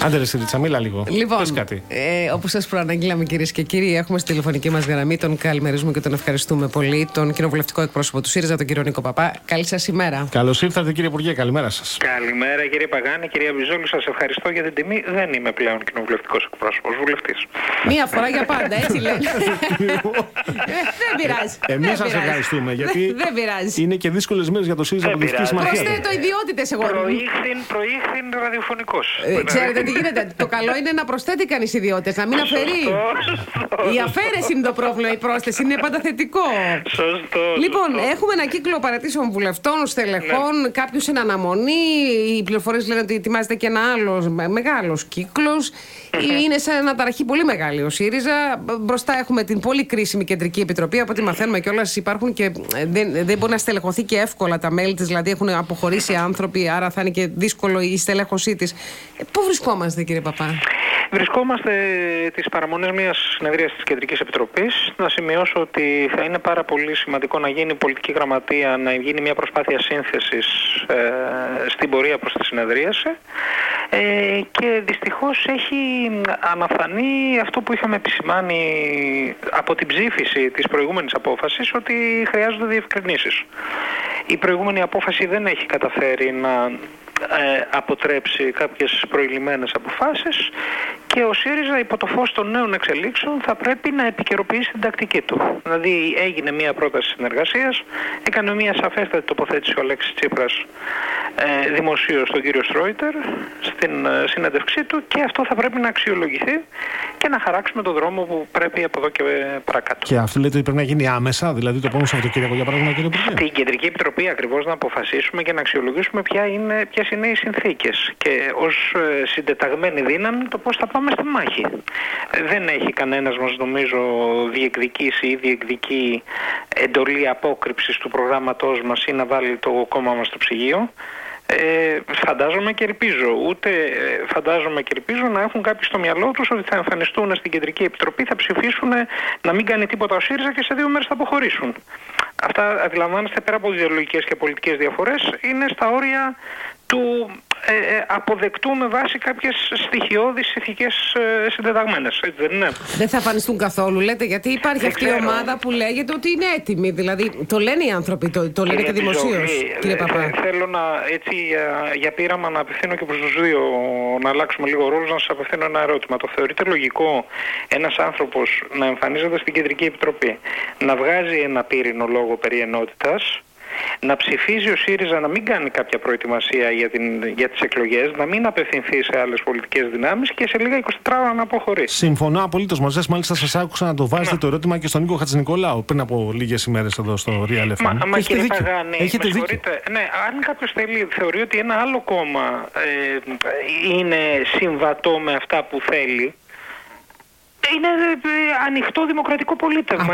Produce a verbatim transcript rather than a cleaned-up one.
Άντε ρε Σιρίτσα, μίλα λίγο. Λοιπόν, πες κάτι. Ε, όπως σας προαναγγείλαμε, κυρίες και κύριοι, έχουμε στη τηλεφωνική μας γραμμή, τον καλημερίζουμε και τον ευχαριστούμε πολύ, τον κοινοβουλευτικό εκπρόσωπο του ΣΥΡΙΖΑ, τον κύριο Νίκο Παπά. Καλή σας ημέρα. Καλώς ήρθατε, κύριε Υπουργέ, καλημέρα σας. Καλημέρα, κύριε Παγάνη, κυρία Βυζόλου, σας ευχαριστώ για την τιμή. Δεν είμαι πλέον κοινοβουλευτικός εκπρόσωπος, βουλευτής. Μία φορά για πάντα, έτσι λένε. Δεν πειράζει. Εμείς σας ευχαριστούμε, γιατί δεν πειράζει. είναι και δύσκολες μέρες για το ΣΥΡΙΖΑ Προοδευτική Συμμαχία. Προσθέτω ιδιότητες εγώ. Προήχθην, προήχθην ραδιοφωνικός. Ε, ξέρετε τι γίνεται. Το καλό είναι να προσθέτει κανείς ιδιότητες, να μην αφαιρεί. Η αφαίρεση είναι το πρόβλημα, η πρόσθεση είναι πάντα θετικό. Σωστό. Λοιπόν, σωστό. έχουμε ένα κύκλο παρατήσεων βουλευτών, στελεχών, ναι. Κάποιους σε αναμονή. Οι πληροφορίες λένε ότι ετοιμάζεται και ένα άλλο μεγάλος κύκλος. Mm-hmm. Είναι σε αναταραχή πολύ μεγάλη ο ΣΥΡΙΖΑ. Μπροστά έχουμε την πολύ κρίσιμη κεντρική επιτροπή. Από ό,τι μαθαίνουμε κιόλας, υπάρχουν και δεν, δεν μπορεί να στελεχωθεί και εύκολα τα μέλη της. Δηλαδή έχουν αποχωρήσει άνθρωποι, άρα θα είναι και δύσκολο η στελέχωσή της. Ε, πού βρισκόμαστε, κύριε Παπά? Βρισκόμαστε τις παραμονές μιας συνεδρίας της Κεντρικής Επιτροπής. Να σημειώσω ότι θα είναι πάρα πολύ σημαντικό να γίνει πολιτική γραμματεία, να γίνει μια προσπάθεια σύνθεσης ε, στην πορεία προς τη συνεδρίαση. Ε, και δυστυχώς έχει αναφανεί αυτό που είχαμε επισημάνει από την ψήφιση της προηγούμενης απόφασης, ότι χρειάζονται διευκρινήσεις. Η προηγούμενη απόφαση δεν έχει καταφέρει να ε, αποτρέψει κάποιες προηγμένες αποφάσεις και ο ΣΥΡΙΖΑ υπό το φως των νέων εξελίξεων θα πρέπει να επικαιροποιήσει την τακτική του. Δηλαδή έγινε μια πρόταση συνεργασίας, έκανε μια σαφέστατη τοποθέτηση ο Αλέξης Τσίπρας ε, δημοσίως στον κύριο Στρόιτερ στην ε, συνέντευξή του, και αυτό θα πρέπει να αξιολογηθεί και να χαράξουμε τον δρόμο που πρέπει από εδώ και παρακάτω. Και αυτό λέτε ότι πρέπει να γίνει άμεσα, δηλαδή το επόμενο Σαββατοκύριακο, για παράδειγμα, κύριε Υπουργέ? Στην Κεντρική Επιτροπή ακριβώς να αποφασίσουμε και να αξιολογήσουμε ποια είναι, ποιες είναι οι συνθήκες και ως ε, συντεταγμένη δύναμη το πώς θα πάμε στη μάχη. Ε, δεν έχει κανένας μας, νομίζω, διεκδικήσει ή διεκδικεί εντολή απόκρυψης του προγράμματός μας ή να βάλει το κόμμα μας στο ψυγείο. Ε, φαντάζομαι και ελπίζω, ούτε ε, φαντάζομαι και ελπίζω να έχουν κάποιοι στο μυαλό τους ότι θα εμφανιστούν στην Κεντρική Επιτροπή, θα ψηφίσουν να μην κάνει τίποτα ο ΣΥΡΙΖΑ και σε δύο μέρες θα αποχωρήσουν. Αυτά, αντιλαμβάνεστε, πέρα από ιδεολογικές και πολιτικές διαφορές, είναι στα όρια του ε, ε, αποδεκτού με βάση κάποιες στοιχειώδεις ηθικές ε, συντεταγμένες. Έτσι δεν είναι? Δεν θα εμφανιστούν καθόλου, λέτε, γιατί υπάρχει δεν αυτή ξέρω. η ομάδα που λέγεται ότι είναι έτοιμη. Δηλαδή, το λένε οι άνθρωποι, το, το λένε και δημοσίως, κύριε Παπά. Ε, θέλω να, έτσι, για, για πείραμα να απευθύνω και προς τους δύο, να αλλάξουμε λίγο ρόλους, να σας απευθύνω ένα ερώτημα. Το θεωρείτε λογικό ένας άνθρωπος να εμφανίζεται στην Κεντρική Επιτροπή, να βγάζει ένα πύρινο λόγο περί ενότητας, να ψηφίζει ο ΣΥΡΙΖΑ να μην κάνει κάποια προετοιμασία για, την, για τις εκλογές, να μην απευθυνθεί σε άλλες πολιτικές δυνάμεις και σε λίγα εικοσιτέσσερις ώρα να αποχωρήσει? Συμφωνώ απολύτως μαζί σας. Μάλιστα σας άκουσα να το βάζετε να. το ερώτημα και στον Νίκο Χατζηνικολάου πριν από λίγες ημέρες εδώ στο Real εφ εμ. Μα, μα κύριε δίκιο. Παγάνη, Έχετε δίκιο. Ναι, αν κάποιος θέλει, θεωρεί ότι ένα άλλο κόμμα ε, είναι συμβατό με αυτά που θέλει, είναι ε, ανοιχτό δημοκρατικό πολίτευμα.